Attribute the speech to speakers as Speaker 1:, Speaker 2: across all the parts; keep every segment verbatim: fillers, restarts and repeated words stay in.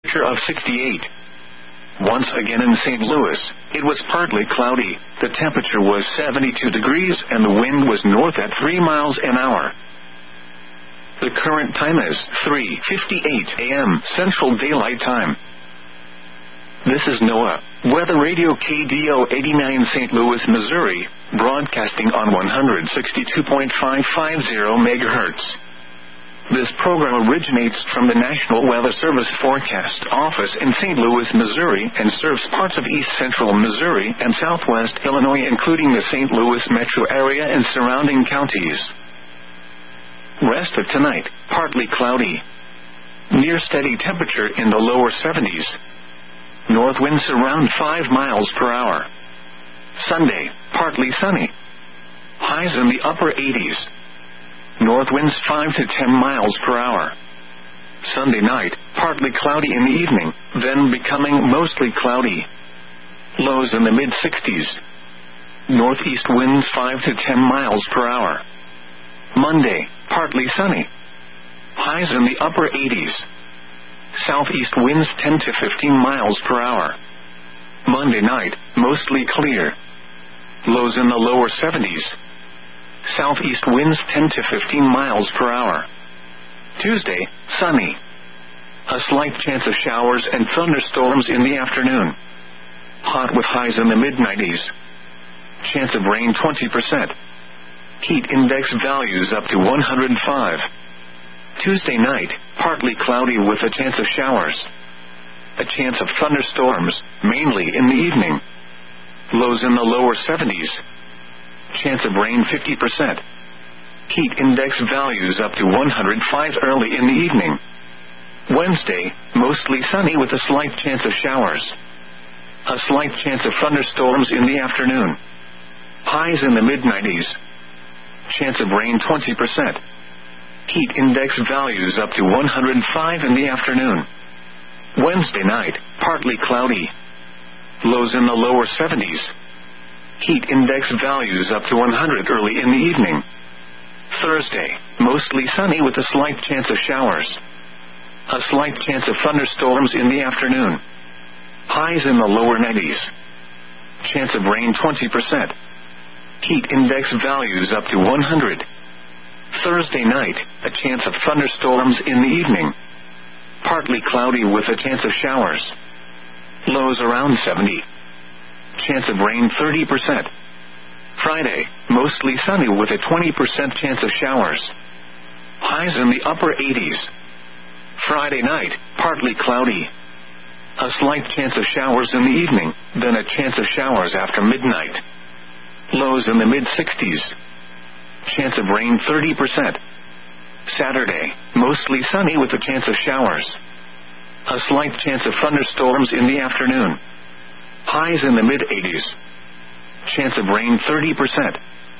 Speaker 1: temperature of sixty-eight. Once again in Saint Louis, it was partly cloudy. The temperature was seventy-two degrees and the wind was north at three miles an hour. The current time is three fifty-eight a m Central Daylight Time. This is NOAA Weather Radio K D O eighty-nine Saint Louis, Missouri, broadcasting on one sixty-two point five five zero megahertz. This program originates from the National Weather Service Forecast Office in Saint Louis, Missouri, and serves parts of east central Missouri and southwest Illinois, including the Saint Louis metro area and surrounding counties. Rest of tonight, partly cloudy. Near steady temperature in the lower seventies. North winds around five miles per hour. Sunday, partly sunny. Highs in the upper eighties. North winds five to ten miles per hour. Sunday night, partly cloudy in the evening, then becoming mostly cloudy. Lows in the mid-sixties. Northeast winds five to ten miles per hour. Monday, partly sunny. Highs in the upper eighties. Southeast winds ten to fifteen miles per hour. Monday night, mostly clear. Lows in the lower seventies. Southeast winds ten to fifteen miles per hour. Tuesday, sunny. A slight chance of showers and thunderstorms in the afternoon. Hot with highs in the mid-nineties. Chance of rain twenty percent. Heat index values up to one hundred five. Tuesday night, partly cloudy with a chance of showers. A chance of thunderstorms, mainly in the evening. Lows in the lower seventies. Chance of rain fifty percent. Heat index values up to one hundred five early in the evening. Wednesday, mostly sunny with a slight chance of showers. A slight chance of thunderstorms in the afternoon. Highs in the mid-nineties. Chance of rain twenty percent. Heat index values up to one hundred five in the afternoon. Wednesday night, partly cloudy. Lows in the lower seventies. Heat index values up to one hundred early in the evening. Thursday, mostly sunny with a slight chance of showers. A slight chance of thunderstorms in the afternoon. Highs in the lower nineties. Chance of rain twenty percent. Heat index values up to one hundred. Thursday night, a chance of thunderstorms in the evening. Partly cloudy with a chance of showers. Lows around seventy. Chance of rain thirty percent. Friday, mostly sunny with a twenty percent chance of showers. Highs in the upper eighties. Friday night, partly cloudy. A slight chance of showers in the evening, then a chance of showers after midnight. Lows in the mid-sixties. Chance of rain thirty percent. Saturday, mostly sunny with a chance of showers. A slight chance of thunderstorms in the afternoon. Highs in the mid-eighties. Chance of rain thirty percent.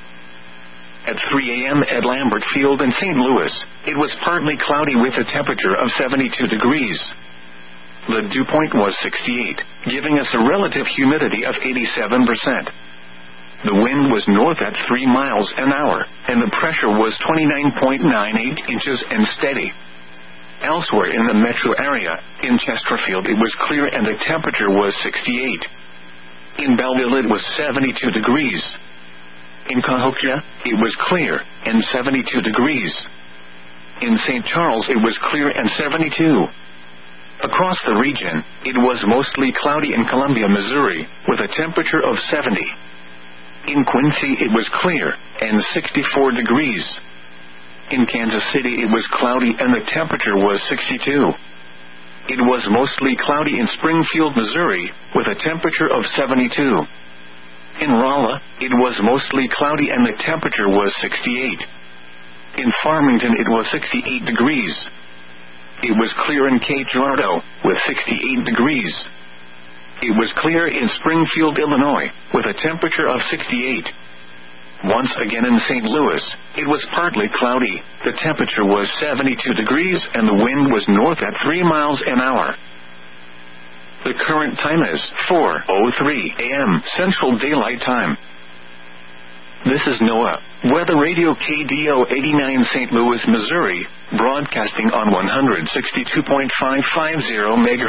Speaker 1: At three a m at Lambert Field in Saint Louis, it was partly cloudy with a temperature of seventy-two degrees. The dew point was sixty-eight, giving us a relative humidity of eighty-seven percent. The wind was north at three miles an hour, and the pressure was twenty-nine point nine eight inches and steady. Elsewhere in the metro area, in Chesterfield it was clear and the temperature was sixty-eight. In Belleville it was seventy-two degrees. In Cahokia, it was clear, and seventy-two degrees. In Saint Charles it was clear and seventy-two. Across the region, it was mostly cloudy in Columbia, Missouri, with a temperature of seventy. In Quincy it was clear, and sixty-four degrees. In Kansas City it was cloudy and the temperature was sixty-two. It was mostly cloudy in Springfield, Missouri, with a temperature of seventy-two. In Rolla, it was mostly cloudy and the temperature was sixty-eight. In Farmington it was sixty-eight degrees. It was clear in Cape Girardeau, with sixty-eight degrees. It was clear in Springfield, Illinois, with a temperature of sixty-eight. Once again in Saint Louis, it was partly cloudy, the temperature was seventy-two degrees and the wind was north at three miles an hour. The current time is four oh three a m Central Daylight Time. This is NOAA Weather Radio K D O eighty-nine Saint Louis, Missouri, broadcasting on one sixty-two point five five zero megahertz.